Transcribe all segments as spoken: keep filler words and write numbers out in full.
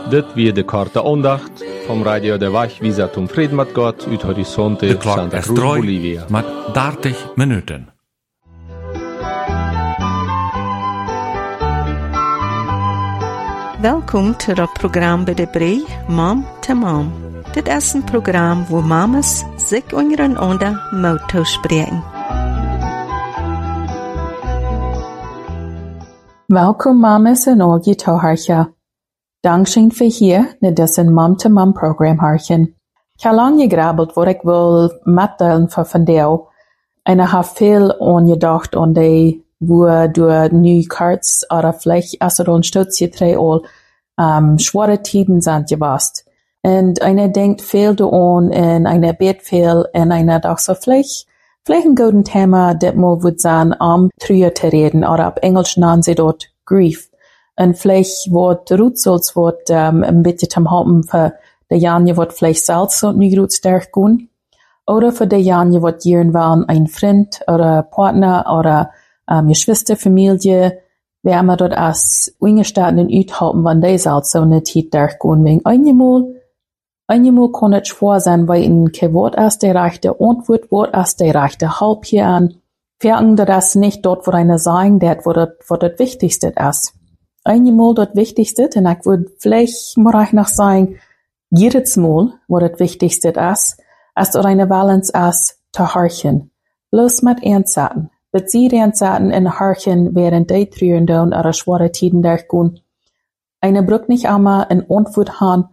Dit wie de korte aandacht vom Radio de Wach visa zum Frieden mit Gott uit Horizonte De klok Santa is Cruz, droi Bolivia. met dertig minuten. Welkom til het program bij de Brei Mom to Mom. Dit is een program waar mamas zich ondereinander motto spreken. Welkom mamas en al je toehartje. Dankzij voor hier naar deze Mom to Mom program hartje. Ik heb lang gegrabbeld wat ik wil middelen voor vandaag. En ik heb veel aangedacht aan die wo du nu karts oder vielleicht als er uns stutz je drei all um, schwere Tiden sind gewast. Und einer denkt viel daran und einer bet viel und einer dacht so vielleicht, vielleicht ein guten Thema, das mal wird sein, am Trühe zu reden oder auf Englisch nennen sie dort Grief. Und vielleicht wird Rutzels wird um, ein bisschen zum Haupten für die Janje wird vielleicht selbst so nicht gut stark gehen. Oder für die Janje wird jern waren ein Freund oder Partner oder Um, Geschwister, Familie, wir haben dort als Ungestaten und Uthalten, wenn die selbst so eine Zeit durchgehen. Wegen einmal, einmal kann es schwer sein, weil in kein Wort aus der rechte Antwort, Wort aus der rechte Halb hier an. Verlangen das nicht dort, wo einer sagen, das, wo das, wo das Wichtigste ist. Einmal das Wichtigste, und ich würde vielleicht mal ich noch sagen, jedes Mal, wo das Wichtigste ist, ist dort eine Balance ist, zu horchen. Bloß mit Ernstsaten. Bet sie Ernstsaten in Harchen während die Trüren oder schwere Tiden durchgehen. Eine braucht nicht einmal ein Antwort haben,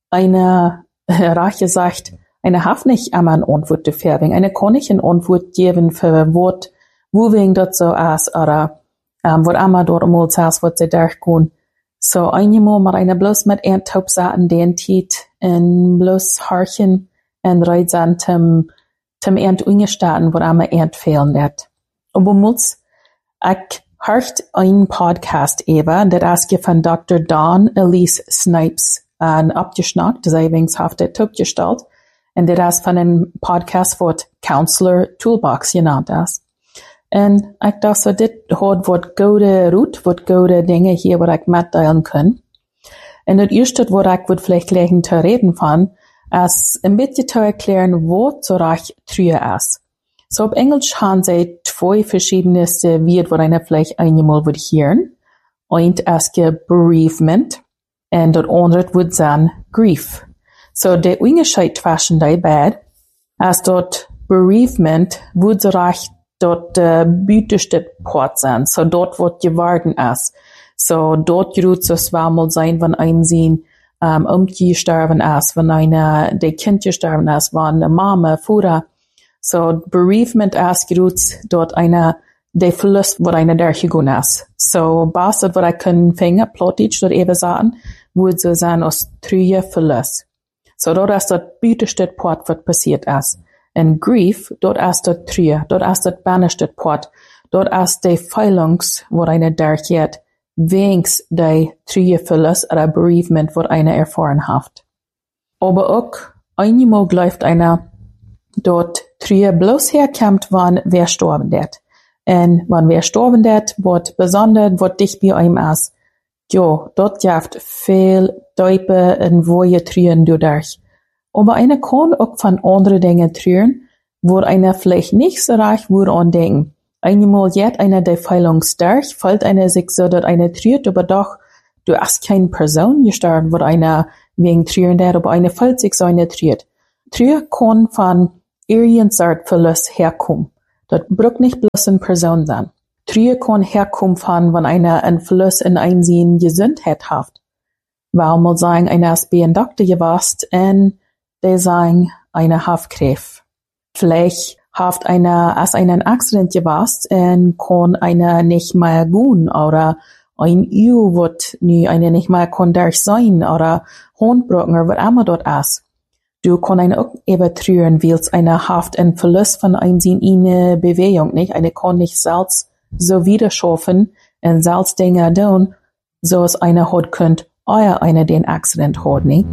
eine Rache sagt, eine hat nicht einmal eine Antwort zu färben. Eine kann nicht eine Antwort geben für Wort, wo wegen dort so ist, oder um, was einmal dort einmal sagt, was sie durchgehen. So einmal mal eine bloß mit Erntaubsaten den Tiet in bloß Harchen und Reitsaten zum, zum Ernt ungestaten, wo einmal Ernt fehlen wird. Aber muss, ich hört einen Podcast eben, das ist von Doktor Dawn Elise Snipes an abgeschnackt, das übrigens auf der Top gestellt, und das ist von einem Podcast, wird Counselor Toolbox genannt ist. Und ich dachte so, das hat was gute Route, was gute Dinge hier, was ich mitteilen kann. Und das erste, was ich würde vielleicht gleich zu reden von, ist ein bisschen zu erklären, wo so reich Trühe ist. So auf Englisch haben sie zwei verschiedene Wörter, wo einer vielleicht einmal wird hören. Eins ist Bereavement und das andere wird sein Grief. So der Unterschied zwischen die beiden ist dort Bereavement wird so recht dort der uh, büteste Part sein. So dort wird geworden ist. So dort wird so zweimal sein, wenn einem sehen um, umgestorben ist, wenn einer der Kind gestorben ist, wenn eine Mama, Vater. So, Bereavement ist gerut dort eine, der Verlust, wo einer durchgegangen ist. So, was dort, wo ich können finden, plötzlich dort eben sagen, würde so sein, aus Trühe Verlust. So, dort ist dort büteste Part, was passiert ist. Und Grief, dort ist dort Trühe, dort ist dort bannischte Part, dort ist die Feilungs, wo einer durchgeht, wenigstens die Trühe Verlust oder Bereavement, wo einer erfahren hat. Aber auch, einmal läuft einer, dort Trühe bloß herkommt, wann wer sterben wird. Und wann wer sterben wird, wird besonders, wird dich bei ihm ist. Jo, dort jaft viel Däupe und woje Trühen durch. Aber eine kann auch von anderen Dingen trühen, wo einer vielleicht nicht so reich würde an denken. Einmal jet einer der Feilungs durch, fällt einer sich so, dass einer trüht, aber doch, du hast keine Person gestorben, wo einer wegen Trühen der, aber einer fällt sich so einer trüht. Trühe kann von irgendeiner Art Verlust herkommen. Das braucht nicht bloß eine Person sein. Trühe kann herkommen von, wenn einer einen Verlust in Einsehen Gesundheit hat. Weil mal sagen, einer ist bei einem Doktor gewesen und die sagen, einer hat Krebs. Vielleicht hat einer, als einer ein Accident gewesen und kann einer nicht mehr gehen oder ein Ehe wird nie einer nicht mehr kann durch sein oder Handbrücken oder was immer dort ist. Du kannst eine auch eben trüren, weil es eine Haft und Verlust von einem sind in eine Bewegung, nicht? Eine kann nicht selbst so wieder schaffen und selbst Dinge tun, so es einer hat könnt, euer einer den Accident hat, nicht?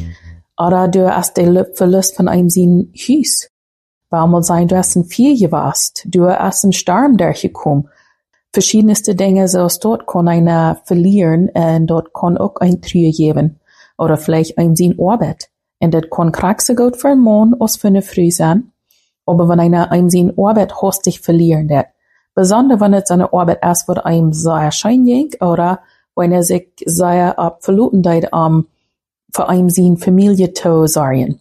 Oder du hast den Verlust von einem sind Hüß. Warum mal sein, du hast ein Vieh gewasst, du hast einen Sturm durchgekommen. Verschiedenste Dinge, so dort kann einer verlieren und dort kann auch ein Trühe geben. oder vielleicht ein sin Arbeit. Und das kann krack so gut für einen Mann als für eine Frau sein. Aber wenn einer ein sin Arbeit hastig verlieren wird, besonders wenn es eine Arbeit ist, wo einem sehr schein ging, oder wenn er sich sehr ab verluten deit, um für einem sin Familie zu sorgen.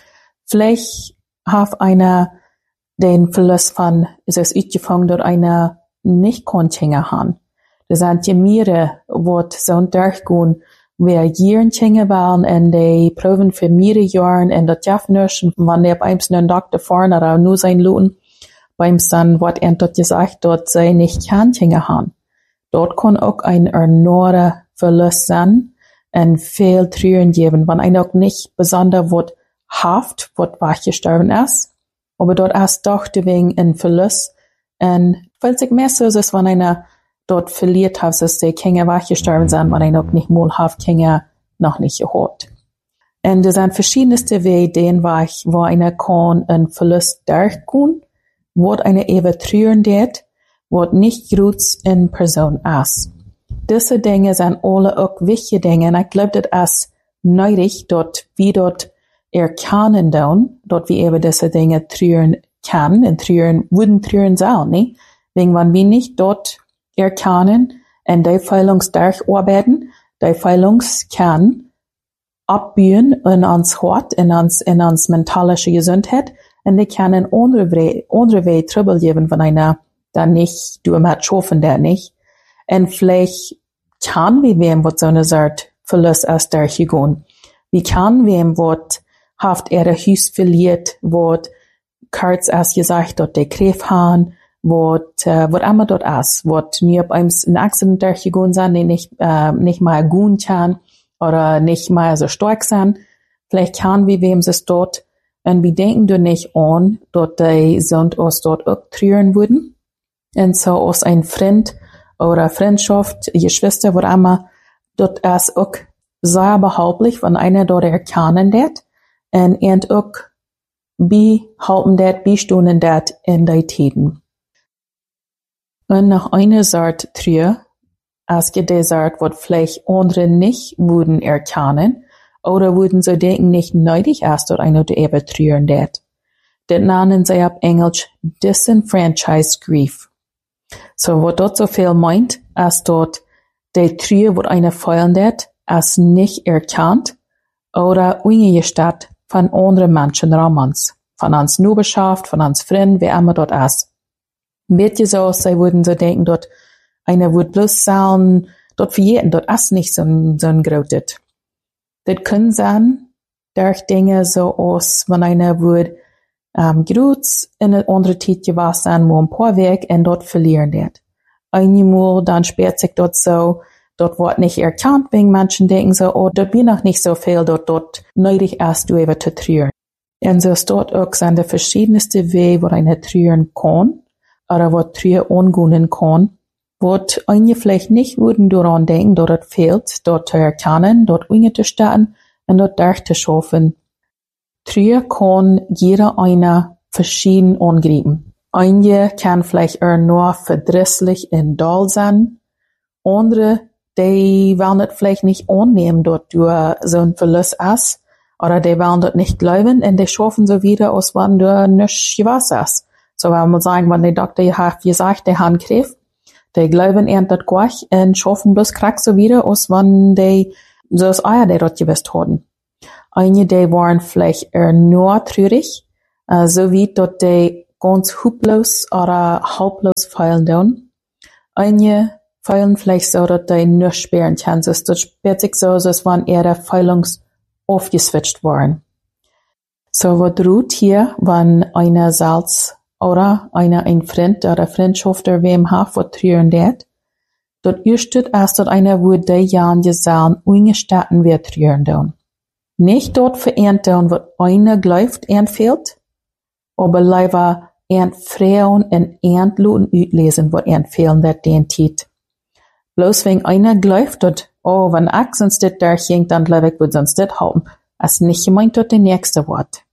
Vielleicht hat einer den Verlust von, ist es uitgefangen, dort einer nicht kontinge haben. Das sind die mehrere, wo so durchgehen, wer Jahren tinge waren, und die proben für mehrere Jahre, und das jaft nicht, und wenn der beim einen Doktor fahren, oder nur sein Luten, beim dann wird er dort gesagt, dort sei nicht kann tinge haben. Dort kann auch ein enormer Verlust sein, und viel Trüren geben, wenn einer auch nicht besonders wird haft, wird wachgestorben ist, aber dort ist doch wegen ein Verlust, und weil sich mehr so ist, wenn einer dort verliert hat, dass die Kinder wachgestorben sind, wenn einer auch nicht mal haft Kinder noch nicht gehört. Und es sind verschiedenste Wege, wo einer kann einen Verlust durchgehen, wo einer eben trüren wird, wo nicht gut in Person ist. Diese Dinge sind alle auch wichtige Dinge, und ich glaube, das ist nötig, dort, wie dort erkennen dann, dort wie eben diese Dinge trüren kann, und trüren, würden trüren sein, nicht? Wegen wenn wir nicht dort erkennen, und die Feilungs durcharbeiten, die Feilungs kann abbühen in uns Hort, in uns, in uns mentalische Gesundheit, und die können andere Wege, andere Wege Trouble geben, wenn einer dann nicht, du im Hat schaffen, der nicht. Und vielleicht kann wir wem, was so eine Art Verlust aus der gehen. Wie kann wem, was haft er Hüs verliert, was kurz als gesagt, dort der Kräf haben, was, äh, was immer dort ist, was nie auf einem ein Accident durchgegangen sind, die nicht, äh, nicht mal gut kann, oder nicht mal so stark sind. Vielleicht kann wir wem es dort, und wir denken da nicht an, dort die sind uns dort auch trüren würden. Und so aus ein Freund oder Freundschaft, Geschwister, wo immer, dort ist auch sehr behauptlich, wenn einer dort erkennen wird, und er auch behalten wird, bestunden wird in die Tiden. Und nach einer Sort Trühe, als gibt die Sort, wo vielleicht andere nicht würden erkennen, oder würden so denken, nicht nötig ist, dort einer zu eben trüren wird. Das nennen sie auf Englisch disenfranchised grief. So, was dort so viel meint, als dort die Trühe, wo einer feiern wird, als nicht erkannt, oder ungestatt von anderen Menschen Ramans, von uns Nubeschaft, von uns Freunden, wer immer dort ist. Wird ja so, sie würden so denken, dort einer würde bloß sagen, dort für jeden, dort ist nicht so ein, so ein Grotet. Das können sein, durch Dinge so aus, wenn einer würde, ähm, grüß in eine andere Zeit gewesen sein, wo ein paar Weg und dort verlieren wird. Einmal, dann später sich dort so, dort wird nicht erkannt, wegen Menschen denken so, oh, dort bin noch nicht so viel, dort, dort nötig ist, du eben zu trüren. Und so ist dort auch sind die verschiedenste Wege, wo einer trüren kann, oder wo Trühe angehen kann, wo einige vielleicht nicht würden daran denken, dort es fehlt, dort zu erkennen, dort Dinge zu starten und dort durchzuschaffen. Trühe kann jeder einer verschieden angreifen. Einige kann vielleicht eher nur verdrießlich und doll sein, andere, die wollen das vielleicht nicht annehmen, dort du so ein Verlust ist, oder die wollen das nicht glauben, und die schaffen so wieder, als wenn du nicht gewusst hast. So, wenn man sagen, wenn der Doktor hat gesagt, der hat Krebs, die glauben eher das gleich und schaffen bloß krank so wieder, als wenn die so das Eier, die dort gewusst haben. Einige, die waren vielleicht eher nur traurig, äh, so wie dort die ganz huplos oder halblos feilen dann. Einige feilen vielleicht so, dass die nicht sperren können. Das spielt sich so, als wenn ihre Feilungs aufgeswitcht waren. So, was ruht hier, wenn einer Salz oder einer ein Freund oder Freundschaft oder wem hat, was trüren wird, dort erst erst dort einer würde die Jahren gesagt, ungestatten wird trüren dann. Nicht dort verernten, was einer glaubt, er fehlt, aber leider er Frauen und er Luten utlesen, was er fehlen wird, den Tit. Bloß wenn einer glaubt, dort, oh, wenn ich sonst das durchging, dann glaube ich, würde sonst das haben, als nicht gemeint dort der nächste Wort.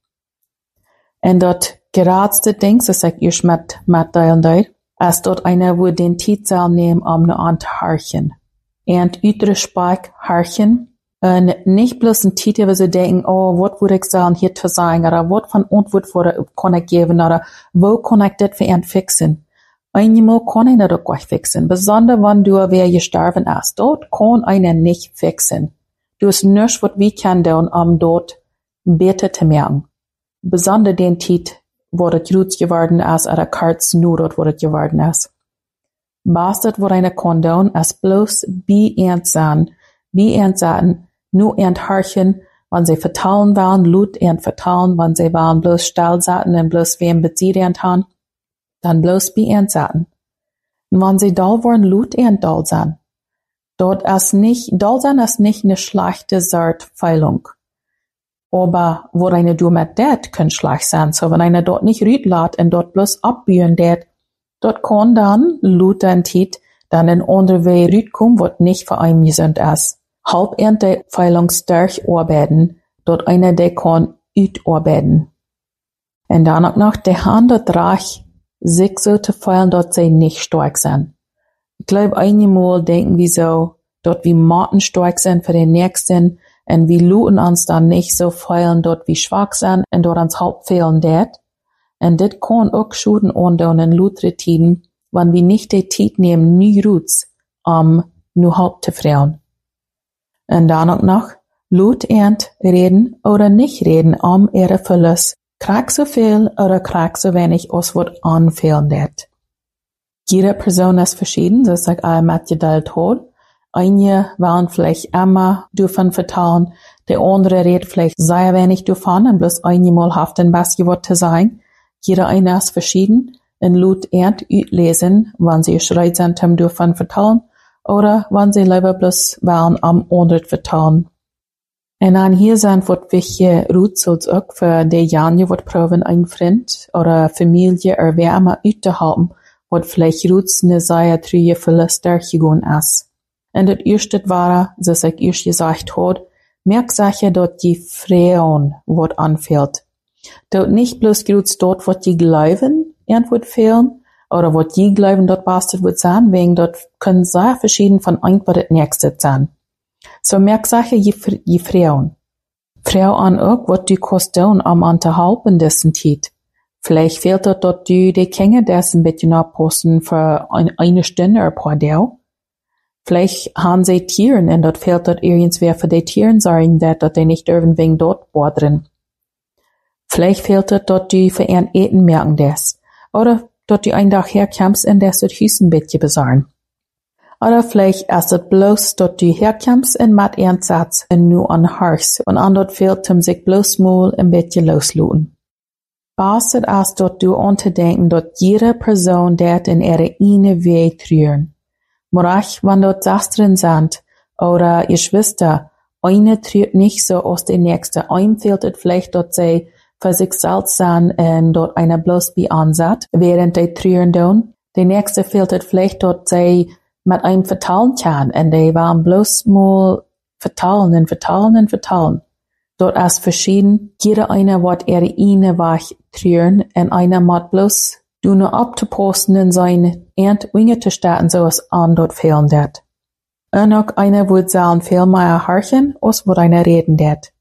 Und dort geradste Dings, das sag ich mit, mit teilen dort, als dort einer würde den Titel nehmen, um nur an zu harchen. Und ütre Speik harchen, Und nicht bloß ein Titel, wo sie denken, oh, was würde ich sagen, hier zu sein, oder was von Antwort würde, kann ich geben, oder wo kann ich das für ihn fixen? Einmal kann ich das auch fixen, besonders wenn du wer gestorben ist. Dort kann einer nicht fixen. Du hast nichts, was wir können tun, um dort besser zu merken. Besonders den Titel, wo das gut geworden ist, oder kurz nur dort, wo das geworden ist. Was das, was einer kann tun, ist bloß bei ihn sein, bei ihn sein, nur ihn horchen, wenn sie vertrauen wollen, laut ihn vertrauen, wenn sie wollen bloß still sitzen und bloß wem beziehen haben, dann bloß bei ihn sein. Und wenn sie doll wollen, laut ihn doll sein. Dort ist nicht, doll sein ist nicht eine schlechte Sortfeilung. Aber wo eine du mit det kann schlecht sein, so wenn einer dort nicht rüt lässt und dort bloß abbühen det, dort kann dann, laut den Tit, dann ein anderer Weg rüt kommen, was nicht für einen gesund ist. Halb in der Feilung stark arbeiten, dort einer, der kann utarbeiten. Und dann auch noch, der Hand dort reich, sich so zu feilen, dort sie nicht stark sind. Ich glaube, einmal denken wir so, dort wie Martin stark sind für den Nächsten, und wir luten uns dann nicht so feilen, dort wie schwach sind, und dort uns halb fehlen det. Und das kann auch schuden andauern in lutere Tiden, wenn wir nicht die Zeit nehmen, nie Roots, um nur halb zu freuen. Und dann auch noch, lut ernt reden oder nicht reden um ihre Verlust. Krieg so viel oder krieg so wenig, als wird anfehlen det. Jede Person ist verschieden, das sagt alle mitgeteilt hat. Einige wollen vielleicht immer davon vertrauen, der andere redet vielleicht sehr wenig davon und bloß einmal haft ein bisschen was zu sein. Jeder eine ist verschieden und lut ernt lesen, wann sie schreit sind, um davon vertrauen oder wann sie lieber bloß wollen am anderen vertrauen. Und dann hier sind wird welche Rutschels auch für die Jahre, wird proben ein Freund oder Familie oder wer immer uitzuhalten, wird vielleicht Rutsch eine sehr trüge Verlust durchgegangen ist. Und das erste war, was ich erst gesagt habe, merk sicher, dort die Frauen, was anfällt. Dort nicht bloß gut dort, was die glauben, irgendwo fehlen, oder was die glauben, dort bastet wird sein, wegen dort können sehr verschieden von ein, was das nächste sein. So merk sicher, die, die Frauen. Frau an auch, was die kosten, am unterhalten dessen Tiet. Vielleicht fehlt dort, dort die, die Kinder dessen bisschen abposten für ein, eine Stunde oder ein paar Tage. Vielleicht haben sie Tieren und dort fehlt dort irgendwer für die Tieren sagen, dass die nicht dürfen wegen dort bodern. Vielleicht fehlt dort, dort die für ihren Eten merken des. Oder dort die ein Tag herkommst und das dort Hüsen bisschen besorgen. Oder vielleicht ist es bloß dort die herkommst und mit ihren Satz und nur an Hars und an dort fehlt um sich bloß mal ein bisschen losluten. Bastet es dort du unterdenken, dort jede Person dort in ihre eine Weg trüren. Morach, wenn dort Sastren sind, oder ihr Schwester, eine trürt nicht so aus der nächste. Einem fehlt es vielleicht dort sie für sich selbst sein und dort eine bloß wie ansat, während die trüren tun. Der nächste fehlt es vielleicht dort sie mit einem vertalen kann und die waren bloß mal vertalen und vertalen und vertalen. Dort ist verschieden. Jeder eine wird ihre eine wach trüren und einer macht bloß du nur abzuposten in seine Ernte Winge zu starten, so es an dort fehlen det. Und auch einer wird sagen, viel mehr horchen, als wird einer reden det.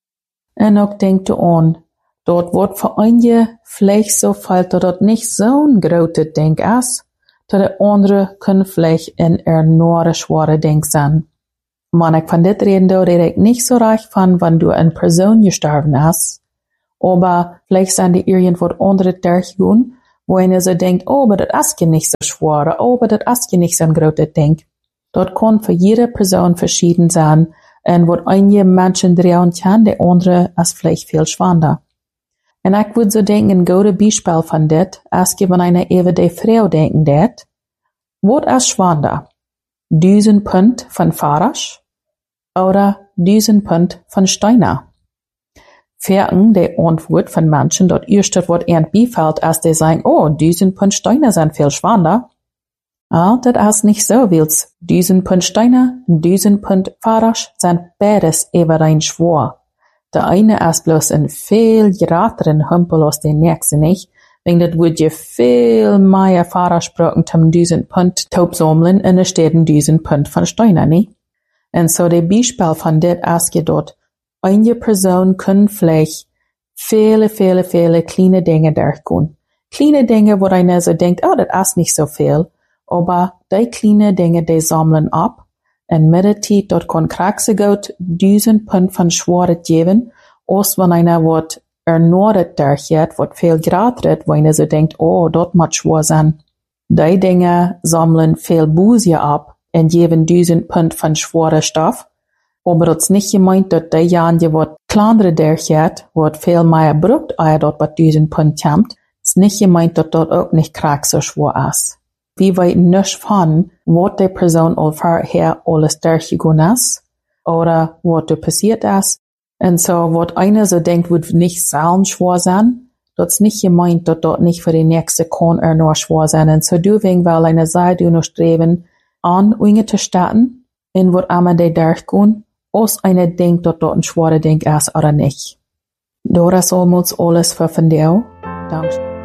Und auch denkt du an, dort wird für einige vielleicht so fällt dort nicht so ein großes Denk ist, dass der andere können vielleicht in er nur ein schwerer Denk sein. Wenn ich von dit reden, da rede ich nicht so reich von, wenn du eine Person gestorben hast, aber vielleicht sind die irgendwo andere durchgegangen, wo einer so denkt, oh, aber das ist ja nicht so schwer, oh, aber das ist ja nicht so ein großes Ding. Dort kann für jede Person verschieden sein, und wo einige Menschen drehen kann, der andere ist vielleicht viel schwander. Und ich würde so denken, ein gutes Beispiel von das, als wenn einer über die Frau denken det, was ist schwander? Düsen Pfund von Farasch oder Düsen Pfund von Steiner? Verken die Antwort von Menschen dort erst wird ernt bifällt, als die sagen, oh, diesen Pfund Steiner sind viel schwander. Ah, das ist nicht so, weil's diesen Pfund Steiner und diesen Pfund Farasch sind beides über ein schwor. Der eine ist bloß ein viel gerateren Hümpel als der nächste nicht, wegen das wird je viel mehr Farasch brauchen, um diesen Pfund taub sammeln, und es steht in diesen Pfund von Steiner nicht. En so de Beispiel von dit als je dort, eine Person kann vielleicht viele, viele, viele kleine Dinge durchgehen. Kleine Dinge, wo einer so denkt, oh, das ist nicht so viel. Aber die kleine Dinge, die sammeln ab. En mit der Zeit, dort kann kraxe gut duizend Pfund von Schwere geben, als wenn einer wird ernordet durchgeht, wird viel gratis, wo einer so denkt, oh, dort muss schwer sein. Die Dinge sammeln viel Buße ab und geben duizend Pfund von schwerer Stoff. Aber das ist nicht gemeint, dass die Jahren, die wird kleinere durchgeht, wird viel mehr brucht, als dort was duizend Pfund kommt. Es ist nicht gemeint, dass dort auch nicht krax so schwer ist. Wir weten nicht von, was die Person vorher alles durchgegangen ist, oder was da passiert ist. Und so, was einer so denkt, wird nicht so schwer sein, das ist nicht gemeint, dass dort nicht für die nächste kann er nur schwer sein. Und so, du wegen, weil eine Seite du noch streben, an Dinge zu starten, in was immer die durchgehen, als einer denkt, dass dort ein schwerer Ding ist oder nicht. Das ist almost alles für von dir. Danke.